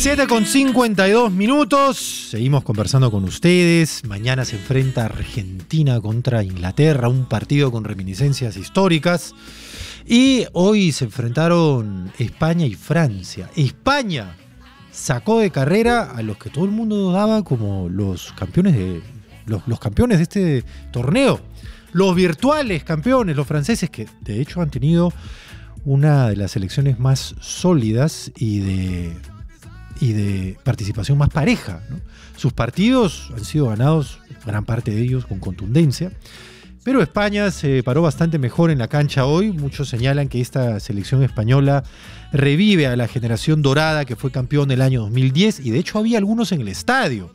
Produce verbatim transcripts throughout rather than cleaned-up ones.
siete con cincuenta y dos minutos. Seguimos conversando con ustedes. Mañana se enfrenta Argentina contra Inglaterra, un partido con reminiscencias históricas. Y hoy se enfrentaron España y Francia. España sacó de carrera a los que todo el mundo daba como los campeones de, los, los campeones de este torneo. Los virtuales campeones, los franceses, que de hecho han tenido una de las selecciones más sólidas y de, y de participación más pareja, ¿no? Sus partidos han sido ganados, gran parte de ellos, con contundencia. Pero España se paró bastante mejor en la cancha hoy. Muchos señalan que esta selección española revive a la generación dorada que fue campeón el año dos mil diez, y de hecho había algunos en el estadio.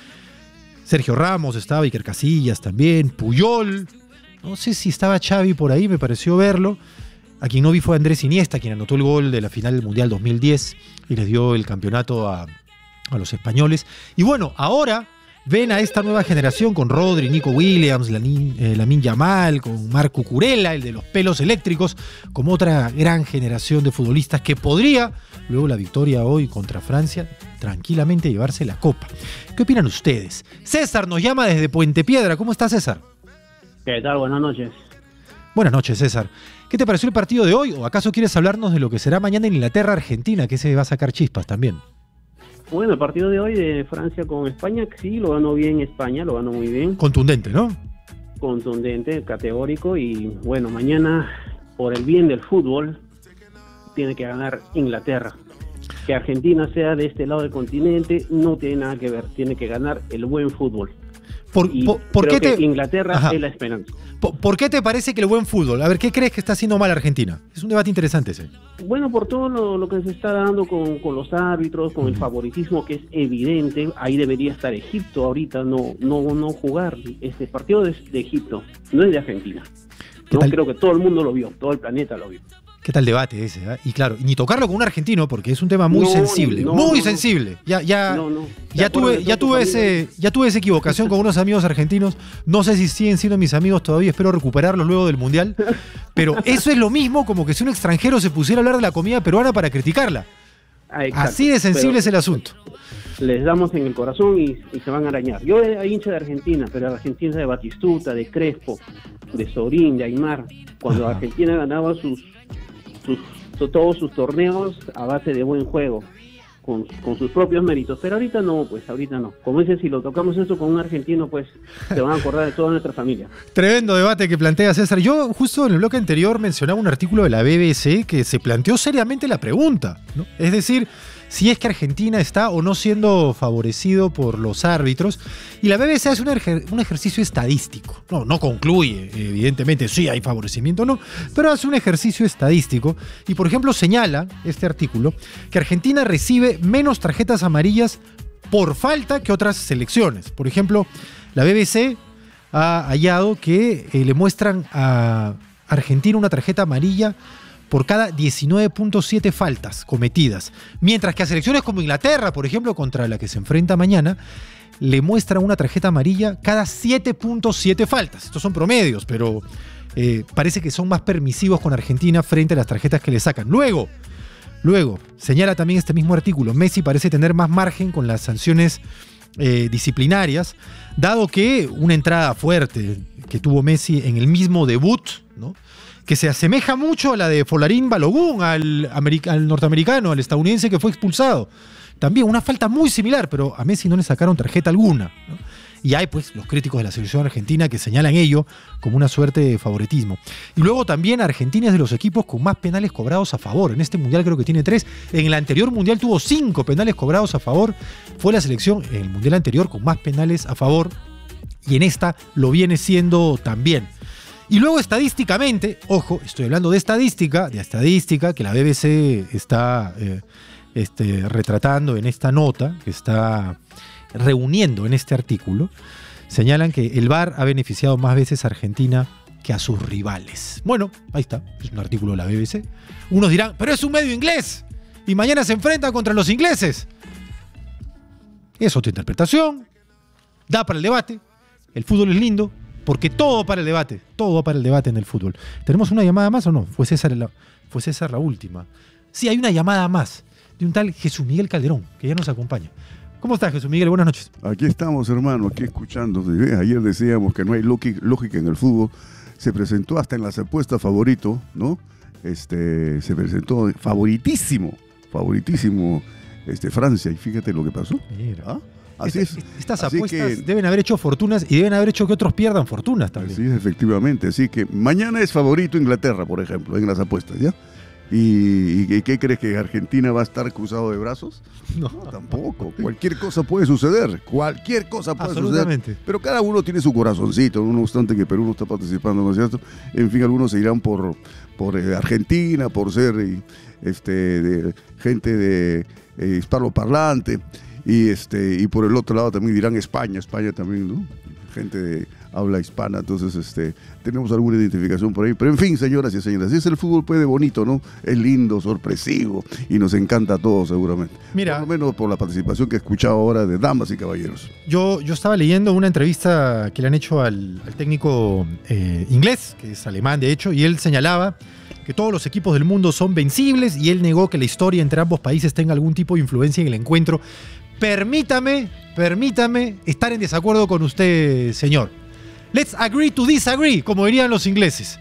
Sergio Ramos estaba, Iker Casillas también, Puyol. No sé si estaba Xavi por ahí, me pareció verlo. A quien no vi fue Andrés Iniesta, quien anotó el gol de la final del Mundial dos mil diez y les dio el campeonato a, a los españoles. Y bueno, ahora ven a esta nueva generación con Rodri, Nico Williams, Lamine eh, Lamine Yamal, con Marco Cucurella, el de los pelos eléctricos, como otra gran generación de futbolistas que podría, luego la victoria hoy contra Francia, tranquilamente llevarse la copa. ¿Qué opinan ustedes? César nos llama desde Puente Piedra. ¿Cómo está, César? ¿Qué tal? Buenas noches. Buenas noches, César. ¿Qué te pareció el partido de hoy? ¿O acaso quieres hablarnos de lo que será mañana en Inglaterra-Argentina, que se va a sacar chispas también? Bueno, el partido de hoy de Francia con España, sí, lo ganó bien España, lo ganó muy bien. Contundente, ¿no? Contundente, categórico, y bueno, mañana, por el bien del fútbol, tiene que ganar Inglaterra. Que Argentina sea de este lado del continente no tiene nada que ver, tiene que ganar el buen fútbol. Por, y por, ¿por creo qué que te... Inglaterra Ajá. es la esperanza. ¿Por, ¿Por qué te parece que el buen fútbol? A ver, ¿qué crees que está haciendo mal Argentina? Es un debate interesante ese. Bueno, por todo lo, lo que se está dando con, con los árbitros, con el favoritismo que es evidente, ahí debería estar Egipto ahorita, no no no jugar. Este partido es de Egipto, no es de Argentina. No creo que todo el mundo lo vio, todo el planeta lo vio. ¿Qué tal debate ese? ¿eh? Y claro, y ni tocarlo con un argentino porque es un tema muy no, sensible, no, muy no, sensible. Ya, ya, no, no. ya tuve, ya tuve ese, ya tuve esa equivocación con unos amigos argentinos. No sé si siguen siendo mis amigos todavía. Espero recuperarlos luego del mundial. Pero eso es lo mismo como que si un extranjero se pusiera a hablar de la comida peruana para criticarla. Ah, exacto, así de sensible es el asunto. Les damos en el corazón y, y se van a arañar. Yo soy hincha de Argentina, pero Argentina de Batistuta, de Crespo, de Sorín, de Aymar. Cuando Ajá. Argentina ganaba sus, sus todos sus torneos a base de buen juego, con, con sus propios méritos, pero ahorita no, pues ahorita no. Como dices, si lo tocamos eso con un argentino, pues se van a acordar de toda nuestra familia. Tremendo debate que plantea César. Yo justo en el bloque anterior mencionaba un artículo de la B B C que se planteó seriamente la pregunta, ¿no? Es decir, si es que Argentina está o no siendo favorecido por los árbitros. Y la B B C hace un, ejer- un ejercicio estadístico. No, no concluye, evidentemente, sí hay favorecimiento o no, pero hace un ejercicio estadístico. Y, por ejemplo, señala este artículo que Argentina recibe menos tarjetas amarillas por falta que otras selecciones. Por ejemplo, la B B C ha hallado que eh, le muestran a Argentina una tarjeta amarilla por cada diecinueve punto siete faltas cometidas. Mientras que a selecciones como Inglaterra, por ejemplo, contra la que se enfrenta mañana, le muestran una tarjeta amarilla cada siete punto siete faltas. Estos son promedios, pero eh, parece que son más permisivos con Argentina frente a las tarjetas que le sacan. Luego, luego, señala también este mismo artículo, Messi parece tener más margen con las sanciones eh, disciplinarias, dado que una entrada fuerte que tuvo Messi en el mismo debut, ¿no?, que se asemeja mucho a la de Folarín Balogun, al, americ- al norteamericano, al estadounidense que fue expulsado. También una falta muy similar, pero a Messi no le sacaron tarjeta alguna, ¿no? Y hay pues los críticos de la selección argentina que señalan ello como una suerte de favoritismo. Y luego también Argentina es de los equipos con más penales cobrados a favor. En este mundial creo que tiene tres. En el anterior mundial tuvo cinco penales cobrados a favor. Fue la selección en el mundial anterior con más penales a favor. Y en esta lo viene siendo también. Y luego estadísticamente, ojo, estoy hablando de estadística, de estadística que la B B C está eh, este, retratando en esta nota, que está reuniendo en este artículo, señalan que el V A R ha beneficiado más veces a Argentina que a sus rivales. Bueno, ahí está, es un artículo de la B B C. Unos dirán, pero es un medio inglés y mañana se enfrenta contra los ingleses. Es otra interpretación, da para el debate, el fútbol es lindo, porque todo para el debate, todo para el debate en el fútbol. ¿Tenemos una llamada más o no? ¿Fue César la, fue César la última? Sí, hay una llamada más, de de un tal Jesús Miguel Calderón, que ya nos acompaña. ¿Cómo estás, Jesús Miguel? Buenas noches. Aquí estamos, hermano, aquí escuchando. Ayer decíamos que no hay lógica en el fútbol. Se presentó hasta en las apuestas favorito, ¿no? Este, se presentó favoritísimo, favoritísimo este, Francia. Y fíjate lo que pasó. Mira. ¿Ah? Así Esta, es. Estas Así apuestas que, deben haber hecho fortunas y deben haber hecho que otros pierdan fortunas también. Sí, efectivamente. Así que mañana es favorito Inglaterra, por ejemplo, en las apuestas, ¿ya? ¿Y, y qué crees, que Argentina va a estar cruzado de brazos? No, no tampoco. Cualquier cosa puede suceder. Cualquier cosa puede Absolutamente. suceder. Pero cada uno tiene su corazoncito. No obstante que Perú no está participando, ¿no es cierto? En fin, algunos se irán por, por eh, Argentina, por ser eh, este, de, gente de eh, hispanoparlante. Y, este, y por el otro lado también dirán España. España también, ¿no? Gente de habla hispana, entonces este, tenemos alguna identificación por ahí, pero en fin, señoras y señores, así es el fútbol, puede bonito, ¿no? Es lindo, sorpresivo y nos encanta a todos seguramente. Mira, por lo menos por la participación que he escuchado ahora de damas y caballeros. Yo, yo estaba leyendo una entrevista que le han hecho al, al técnico eh, inglés, que es alemán de hecho, y él señalaba que todos los equipos del mundo son vencibles y él negó que la historia entre ambos países tenga algún tipo de influencia en el encuentro. Permítame, permítame estar en desacuerdo con usted, señor. Let's agree to disagree, como dirían los ingleses.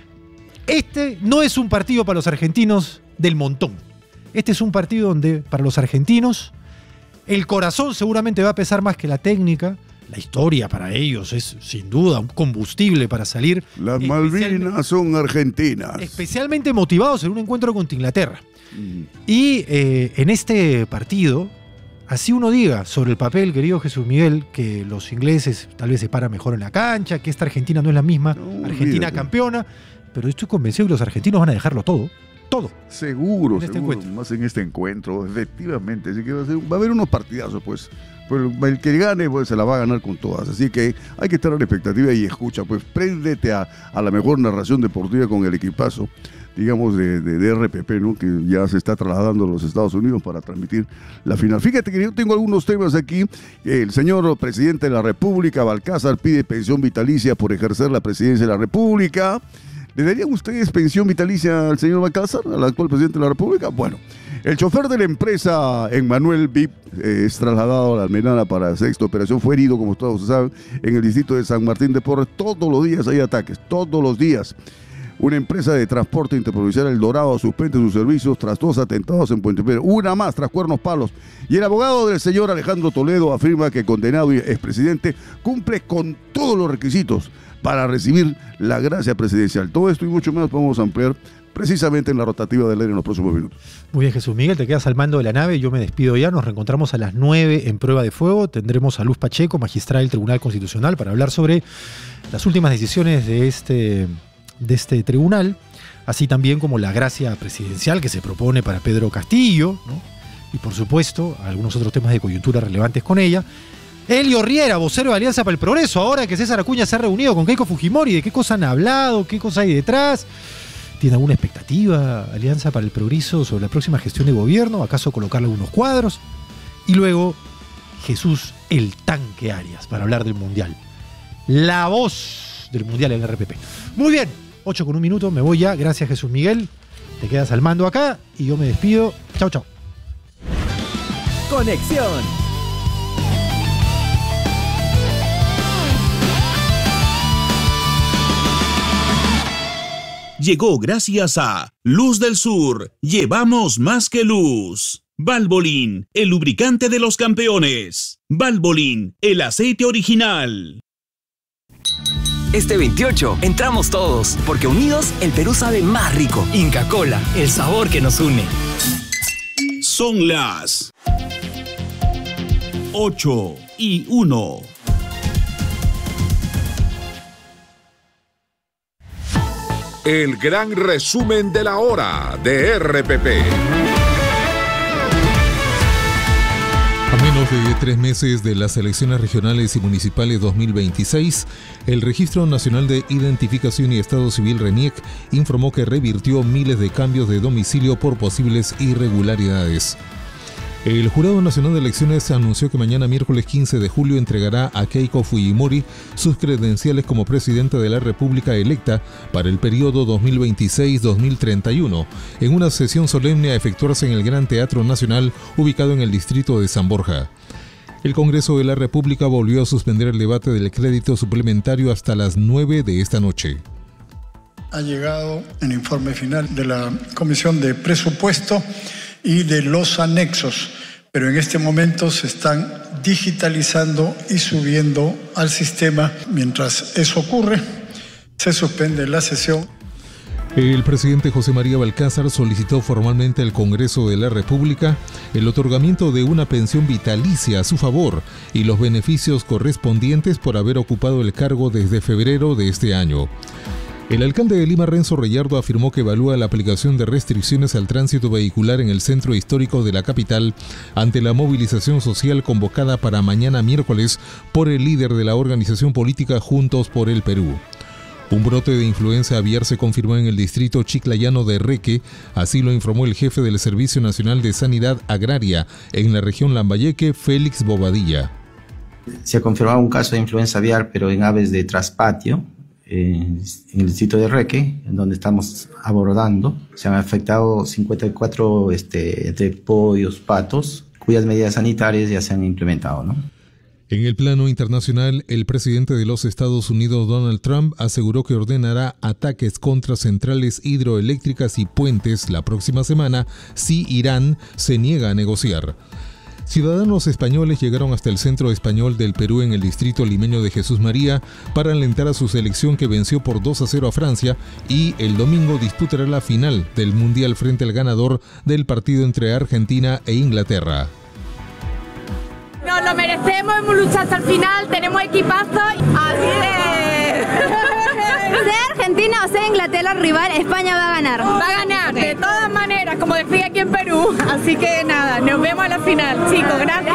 Este no es un partido para los argentinos del montón. Este es un partido donde, para los argentinos, el corazón seguramente va a pesar más que la técnica. La historia para ellos es, sin duda, un combustible para salir. Las Malvinas son argentinas. Especialmente motivados en un encuentro contra Inglaterra. Mm. Y eh, en este partido, así uno diga sobre el papel, querido Jesús Miguel, que los ingleses tal vez se paran mejor en la cancha, que esta Argentina no es la misma no, Argentina mira, campeona, pero estoy convencido que los argentinos van a dejarlo todo, todo. Seguro, en este seguro, encuentro. Más en este encuentro, efectivamente. Así que va a, ser, va a haber unos partidazos, pues. Pero el que gane, pues se la va a ganar con todas. Así que hay que estar a la expectativa y escucha, pues préndete a, a la mejor narración deportiva con el equipazo, digamos, de, de, de R P P, ¿no? Que ya se está trasladando a los Estados Unidos para transmitir la final. Fíjate que yo tengo algunos temas aquí. El señor presidente de la República, Balcázar, pide pensión vitalicia por ejercer la presidencia de la República. ¿Le darían ustedes pensión vitalicia al señor Balcázar, al actual presidente de la República? Bueno, el chofer de la empresa Emmanuel V I P eh, es trasladado a la Almenara para sexta operación. Fue herido, como todos saben, en el distrito de San Martín de Porres. Todos los días hay ataques, todos los días. Una empresa de transporte interprovincial, El Dorado, suspende sus servicios tras dos atentados en Puente Piedra. Una más tras Cuernos Palos. Y el abogado del señor Alejandro Toledo afirma que el condenado y expresidente cumple con todos los requisitos para recibir la gracia presidencial. Todo esto y mucho más vamos a ampliar precisamente en la rotativa del aire en los próximos minutos. Muy bien, Jesús Miguel, te quedas al mando de la nave. Yo me despido ya. Nos reencontramos a las nueve en Prueba de Fuego. Tendremos a Luz Pacheco, magistrada del Tribunal Constitucional, para hablar sobre las últimas decisiones de este... de este tribunal, así también como la gracia presidencial que se propone para Pedro Castillo, ¿no? Y por supuesto algunos otros temas de coyuntura relevantes con ella. Elio Riera, vocero de Alianza para el Progreso, ahora que César Acuña se ha reunido con Keiko Fujimori, ¿de qué cosa han hablado? ¿Qué cosa hay detrás? ¿Tiene alguna expectativa Alianza para el Progreso sobre la próxima gestión de gobierno? ¿Acaso colocarle algunos cuadros? Y luego Jesús el Tanque Arias, para hablar del Mundial. La voz del Mundial en el R P P. Muy bien, ocho con un minuto, me voy ya. Gracias, Jesús Miguel. Te quedas al mando acá y yo me despido. Chau, chau. Conexión. Llegó gracias a Luz del Sur. Llevamos más que luz. Valvoline, el lubricante de los campeones. Valvoline, el aceite original. Este veintiocho entramos todos, porque unidos el Perú sabe más rico. Inca Kola, el sabor que nos une. Son las ocho y uno. El gran resumen de la hora de R P P. A menos de tres meses de las elecciones regionales y municipales dos mil veintiséis, el Registro Nacional de Identificación y Estado Civil RENIEC informó que revirtió miles de cambios de domicilio por posibles irregularidades. El Jurado Nacional de Elecciones anunció que mañana miércoles quince de julio entregará a Keiko Fujimori sus credenciales como presidenta de la República electa para el periodo dos mil veintiséis a dos mil treinta y uno, en una sesión solemne a efectuarse en el Gran Teatro Nacional ubicado en el distrito de San Borja. El Congreso de la República volvió a suspender el debate del crédito suplementario hasta las nueve de esta noche. Ha llegado el informe final de la Comisión de Presupuesto y de los anexos, pero en este momento se están digitalizando y subiendo al sistema. Mientras eso ocurre, se suspende la sesión. El presidente José María Balcázar solicitó formalmente al Congreso de la República el otorgamiento de una pensión vitalicia a su favor y los beneficios correspondientes por haber ocupado el cargo desde febrero de este año. El alcalde de Lima, Renzo Reyardo, afirmó que evalúa la aplicación de restricciones al tránsito vehicular en el centro histórico de la capital ante la movilización social convocada para mañana miércoles por el líder de la organización política Juntos por el Perú. Un brote de influenza aviar se confirmó en el distrito chiclayano de Reque, así lo informó el jefe del Servicio Nacional de Sanidad Agraria en la región Lambayeque, Félix Bobadilla. Se ha confirmado un caso de influenza aviar, pero en aves de traspatio, en el distrito de Reque, en donde estamos abordando. Se han afectado cincuenta y cuatro este, entre pollos, patos, cuyas medidas sanitarias ya se han implementado, ¿no? En el plano internacional, el presidente de los Estados Unidos, Donald Trump, aseguró que ordenará ataques contra centrales hidroeléctricas y puentes la próxima semana si Irán se niega a negociar. Ciudadanos españoles llegaron hasta el centro español del Perú en el distrito limeño de Jesús María para alentar a su selección que venció por dos a cero a Francia y el domingo disputará la final del Mundial frente al ganador del partido entre Argentina e Inglaterra. Nos lo merecemos, hemos luchado hasta el final, tenemos equipazo. Así es. Sea Argentina o sea Inglaterra rival, España va a ganar. Va a ganar, de todas maneras, como decía aquí en Perú. Así que nada, nos vemos a la final, chicos, gracias.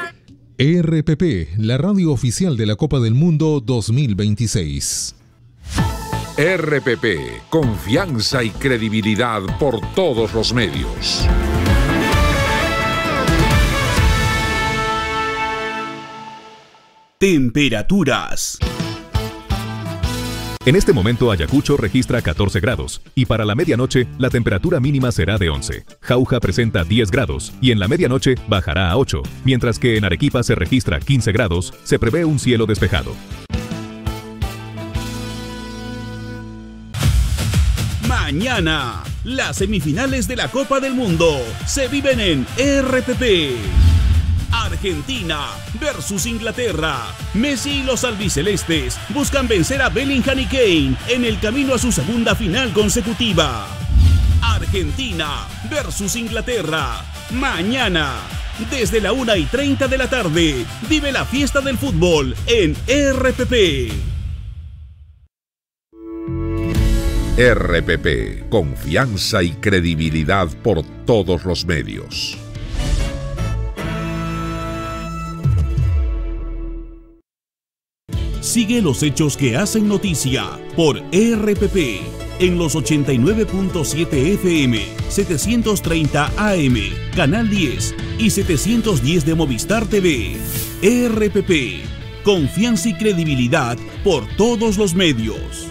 R P P, la radio oficial de la Copa del Mundo dos mil veintiséis. R P P, confianza y credibilidad por todos los medios. Temperaturas. En este momento Ayacucho registra catorce grados y para la medianoche la temperatura mínima será de once. Jauja presenta diez grados y en la medianoche bajará a ocho, mientras que en Arequipa se registra quince grados, se prevé un cielo despejado. Mañana, las semifinales de la Copa del Mundo se viven en R P P. Argentina versus Inglaterra. Messi y los albicelestes buscan vencer a Bellingham y Kane en el camino a su segunda final consecutiva. Argentina versus Inglaterra. Mañana, desde la una y treinta de la tarde, vive la fiesta del fútbol en R P P. R P P, confianza y credibilidad por todos los medios. Sigue los hechos que hacen noticia por R P P en los ochenta y nueve punto siete F M, setecientos treinta A M, Canal diez y setecientos diez de Movistar T V. R P P, confianza y credibilidad por todos los medios.